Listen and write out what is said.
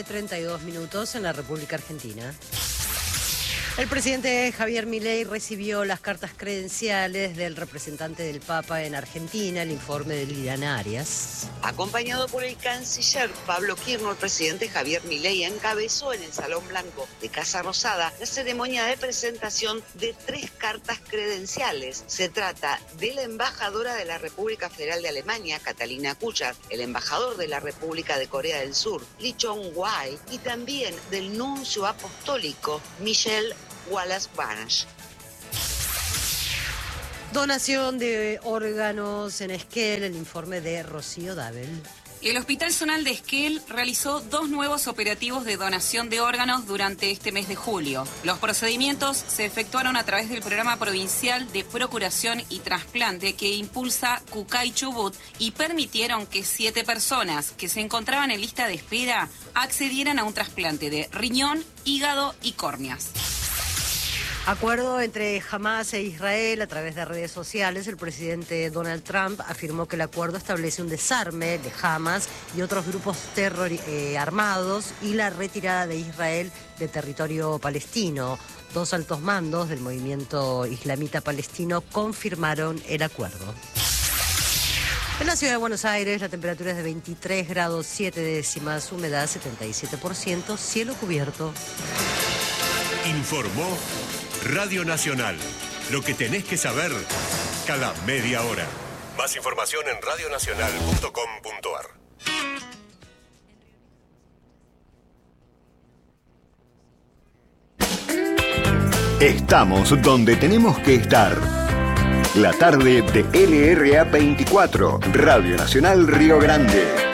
7:32 en la República Argentina. El presidente Javier Milei recibió las cartas credenciales del representante del Papa en Argentina, el informe de Liliana Arias. Acompañado por el canciller Pablo Quirno, el presidente Javier Milei encabezó en el Salón Blanco de Casa Rosada la ceremonia de presentación de 3 cartas credenciales. Se trata de la embajadora de la República Federal de Alemania, Catalina Kuchar, el embajador de la República de Corea del Sur, Lee Chong-wai, y también del nuncio apostólico, Michel Wallace-Barnes. Donación de órganos en Esquel, el informe de Rocío Dabel. El Hospital Zonal de Esquel realizó 2 nuevos operativos de donación de órganos durante este mes de julio. Los procedimientos se efectuaron a través del Programa Provincial de Procuración y Trasplante que impulsa Cucay Chubut y permitieron que 7 personas que se encontraban en lista de espera accedieran a un trasplante de riñón, hígado y córneas. Acuerdo entre Hamás e Israel a través de redes sociales. El presidente Donald Trump afirmó que el acuerdo establece un desarme de Hamás y otros grupos armados y la retirada de Israel de territorio palestino. 2 altos mandos del movimiento islamita palestino confirmaron el acuerdo. En la ciudad de Buenos Aires la temperatura es de 23 grados 7 décimas, humedad 77%, cielo cubierto. Informó Radio Nacional. Lo que tenés que saber cada media hora. Más información en radionacional.com.ar. Estamos donde tenemos que estar. La tarde de LRA 24, Radio Nacional Río Grande.